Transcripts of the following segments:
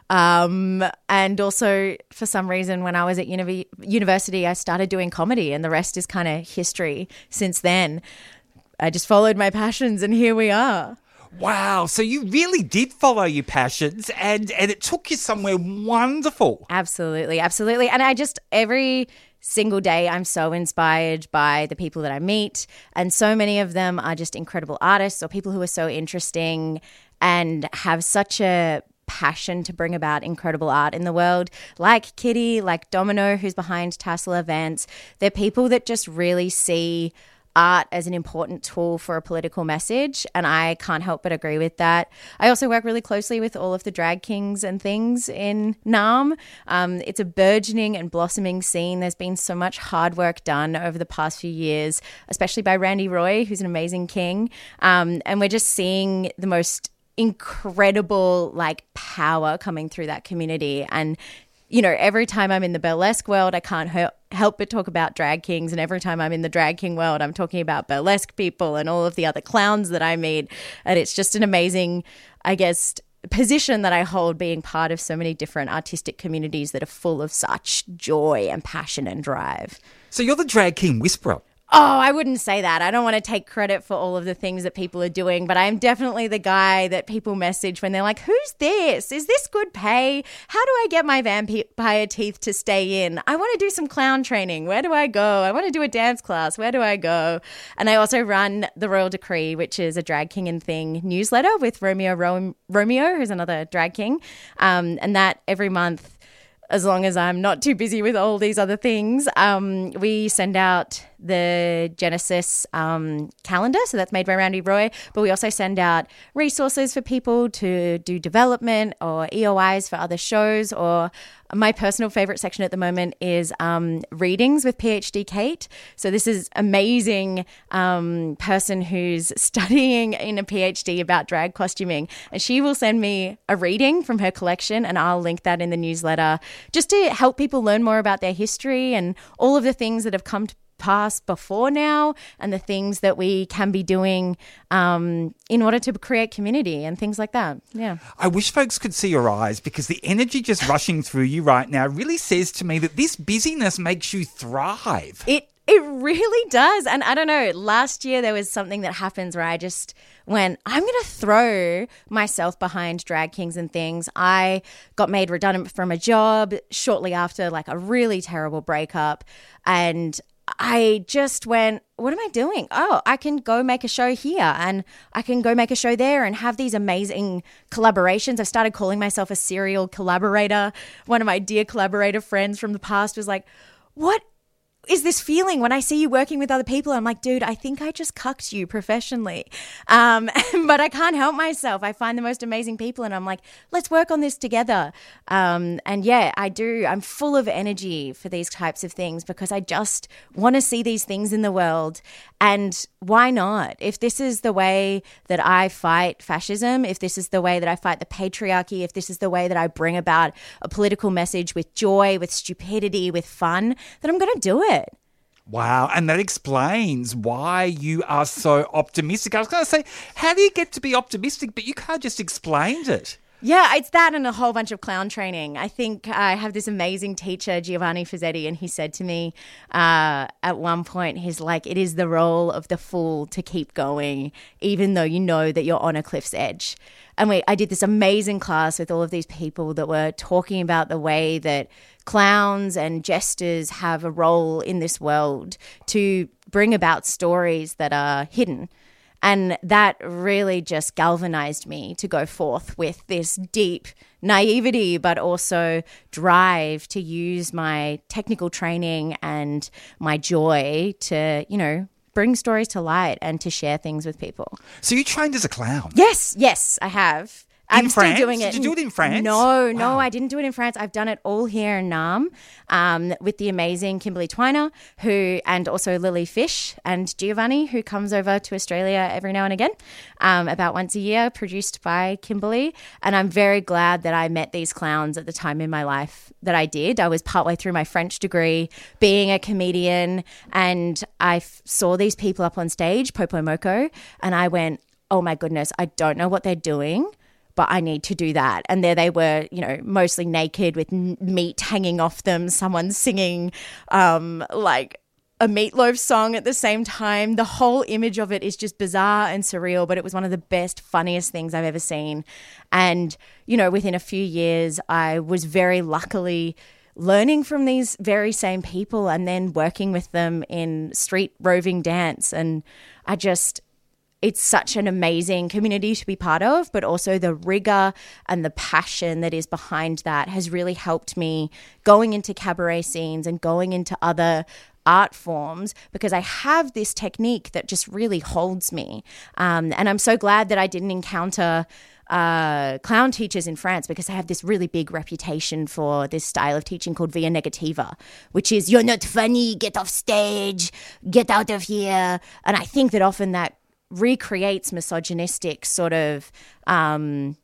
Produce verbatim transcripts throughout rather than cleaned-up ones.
Um, and also, for some reason, when I was at uni- university, I started doing comedy, and the rest is kind of history since then. I just followed my passions, and here we are. Wow, so you really did follow your passions and, and it took you somewhere wonderful. Absolutely, absolutely. And I just, every single day, I'm so inspired by the people that I meet. And so many of them are just incredible artists or people who are so interesting and have such a passion to bring about incredible art in the world, like Kitty, like Domino, who's behind Tassel Events. They're people that just really see art as an important tool for a political message, and I can't help but agree with that. I also work really closely with all of the drag kings and things in Naarm. Um, it's a burgeoning and blossoming scene. There's been so much hard work done over the past few years, especially by Randy Roy, who's an amazing king, um, and we're just seeing the most incredible like power coming through that community. And you know, every time I'm in the burlesque world, I can't help help but talk about drag kings, and every time I'm in the drag king world, I'm talking about burlesque people and all of the other clowns that I meet. And it's just an amazing, I guess, position that I hold, being part of so many different artistic communities that are full of such joy and passion and drive. So you're the drag king whisperer. Oh, I wouldn't say that. I don't want to take credit for all of the things that people are doing, but I'm definitely the guy that people message when they're like, who's this? Is this good pay? How do I get my vampire teeth to stay in? I want to do some clown training. Where do I go? I want to do a dance class. Where do I go? And I also run The Royal Decree, which is a Drag King and Thing newsletter with Romeo Ro- Romeo, who's another drag king. Um, and that every month, as long as I'm not too busy with all these other things, um, we send out the Genesis um, calendar. So that's made by Randy Roy. But we also send out resources for people to do development or E O Is for other shows. Or my personal favorite section at the moment is um, readings with PhD Kate. So this is amazing um, person who's studying in a PhD about drag costuming. And she will send me a reading from her collection, and I'll link that in the newsletter just to help people learn more about their history and all of the things that have come to past before now, and the things that we can be doing um, in order to create community and things like that. Yeah. I wish folks could see your eyes, because the energy just rushing through you right now really says to me that this busyness makes you thrive. It It really does. And I don't know, last year there was something that happens where I just went, I'm going to throw myself behind Drag Kings and Things. I got made redundant from a job shortly after like a really terrible breakup, and I just went, what am I doing? Oh, I can go make a show here, and I can go make a show there, and have these amazing collaborations. I started calling myself a serial collaborator. One of my dear collaborator friends from the past was like, what is this feeling when I see you working with other people? I'm like, dude, I think I just cucked you professionally. Um, but I can't help myself. I find the most amazing people, and I'm like, let's work on this together. Um, and yeah, I do. I'm full of energy for these types of things, because I just want to see these things in the world. And why not? If this is the way that I fight fascism, if this is the way that I fight the patriarchy, if this is the way that I bring about a political message with joy, with stupidity, with fun, then I'm going to do it. Wow, and that explains why you are so optimistic. I was going to say, how do you get to be optimistic, but you can't just explain it? Yeah, it's that and a whole bunch of clown training. I think I have this amazing teacher, Giovanni Fazzetti, and he said to me uh, at one point, he's like, it is the role of the fool to keep going, even though you know that you're on a cliff's edge. And we, I did this amazing class with all of these people that were talking about the way that clowns and jesters have a role in this world to bring about stories that are hidden. And that really just galvanized me to go forth with this deep naivety, but also drive to use my technical training and my joy to, you know, bring stories to light and to share things with people. So you trained as a clown? Yes, yes, I have. I'm in France? still doing it. Did you do it in France? No, no, wow. I didn't do it in France. I've done it all here in Naarm um, with the amazing Kimberly Twiner, who, and also Lily Fish and Giovanni, who comes over to Australia every now and again, um, about once a year, produced by Kimberly. And I'm very glad that I met these clowns at the time in my life that I did. I was partway through my French degree, being a comedian, and I f- saw these people up on stage, Popo Moko, and I went, oh my goodness, I don't know what they're doing, but I need to do that. And there they were, you know, mostly naked with n- meat hanging off them, someone singing um, like a Meatloaf song at the same time. The whole image of it is just bizarre and surreal, but it was one of the best, funniest things I've ever seen. And, you know, within a few years, I was very luckily learning from these very same people and then working with them in street roving dance. And I just, it's such an amazing community to be part of, but also the rigor and the passion that is behind that has really helped me going into cabaret scenes and going into other art forms, because I have this technique that just really holds me. Um, and I'm so glad that I didn't encounter uh, clown teachers in France, because I have this really big reputation for this style of teaching called via negativa, which is, you're not funny, get off stage, get out of here. And I think that often that recreates misogynistic sort of um,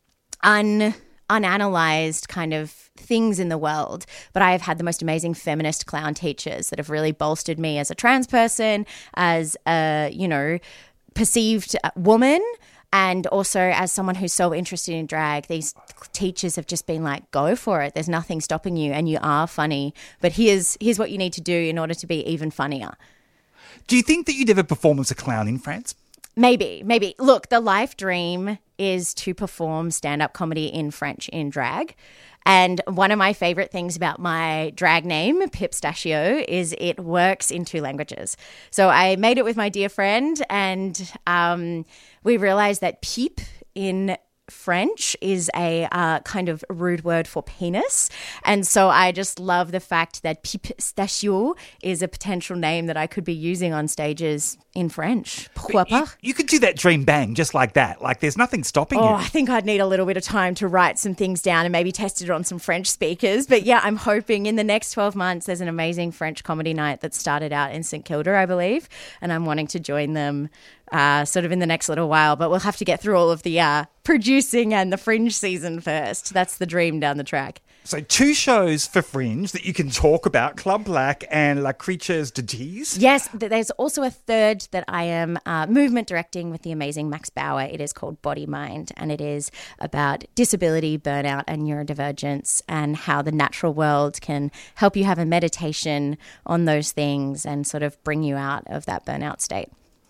un unanalyzed kind of things in the world. But I have had the most amazing feminist clown teachers that have really bolstered me as a trans person, as a, you know, perceived woman, and also as someone who's so interested in drag. These teachers have just been like, go for it. There's nothing stopping you, and you are funny. But here's here's what you need to do in order to be even funnier. Do you think that you'd ever perform as a clown in France? Maybe, maybe. Look, the life dream is to perform stand-up comedy in French in drag. And one of my favorite things about my drag name, Pipstachio, is it works in two languages. So I made it with my dear friend, and um, we realized that peep in French is a uh, kind of rude word for penis. And so I just love the fact that Pipstachio is a potential name that I could be using on stages in French. Pourquoi pas? You, you could do that dream bang just like that. Like there's nothing stopping oh, you. I think I'd need a little bit of time to write some things down and maybe test it on some French speakers. But yeah, I'm hoping in the next twelve months there's an amazing French comedy night that started out in St Kilda, I believe. And I'm wanting to join them uh, sort of in the next little while. But we'll have to get through all of the uh, producing and the Fringe season first. That's the dream down the track. So two shows for Fringe that you can talk about, Club Black and La Creatures de Tease. Yes, there's also a third that I am uh, movement directing with the amazing Max Bauer. It is called Body Mind, and it is about disability, burnout and neurodivergence, and how the natural world can help you have a meditation on those things and sort of bring you out of that burnout state.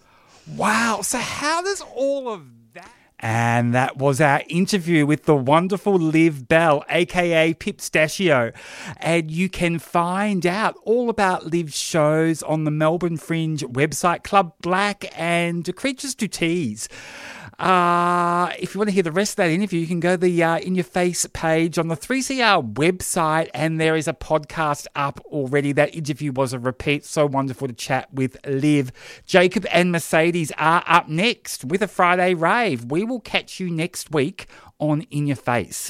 Wow. So how does all of that... And that was our interview with the wonderful Liv Bell, aka Pipstachio. And you can find out all about Liv's shows on the Melbourne Fringe website, Club Black and Creatures to Tease. Uh, if you want to hear the rest of that interview, you can go to the uh, In Your Face page on the three C R website, and there is a podcast up already. That interview was a repeat. So wonderful to chat with Liv. Jacob and Mercedes are up next with a Friday rave. We will catch you next week on In Your Face.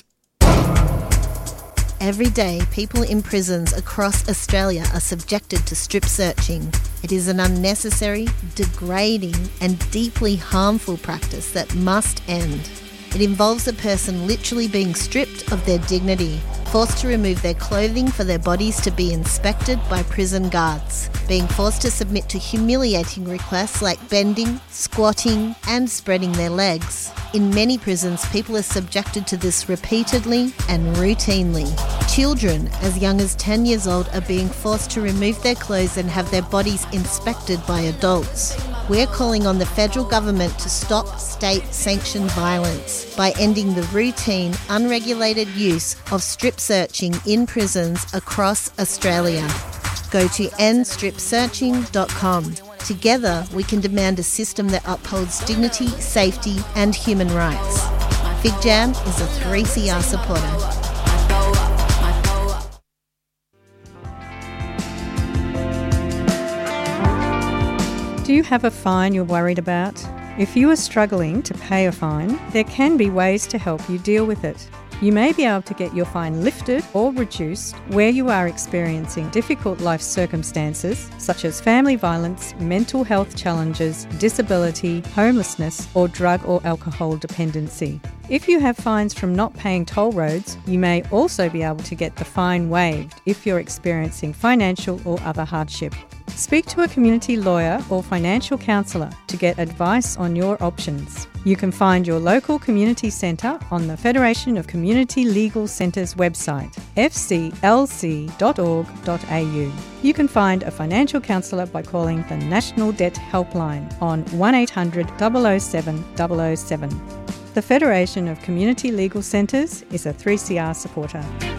Every day, people in prisons across Australia are subjected to strip searching. It is an unnecessary, degrading and deeply harmful practice that must end. It involves a person literally being stripped of their dignity, forced to remove their clothing for their bodies to be inspected by prison guards, being forced to submit to humiliating requests like bending, squatting and spreading their legs. In many prisons, people are subjected to this repeatedly and routinely. Children as young as ten years old are being forced to remove their clothes and have their bodies inspected by adults. We're calling on the federal government to stop state-sanctioned violence by ending the routine, unregulated use of strip searching in prisons across Australia. Go to end strip searching dot com. Together, we can demand a system that upholds dignity, safety and human rights. Big Jam is a three C R supporter. Do you have a fine you're worried about? If you are struggling to pay a fine, there can be ways to help you deal with it. You may be able to get your fine lifted or reduced where you are experiencing difficult life circumstances such as family violence, mental health challenges, disability, homelessness, or drug or alcohol dependency. If you have fines from not paying toll roads, you may also be able to get the fine waived if you're experiencing financial or other hardship. Speak to a community lawyer or financial counsellor to get advice on your options. You can find your local community centre on the Federation of Community Legal Centres website, f c l c dot org dot a u. You can find a financial counsellor by calling the National Debt Helpline on one eight hundred, double oh seven, double oh seven. The Federation of Community Legal Centres is a three C R supporter.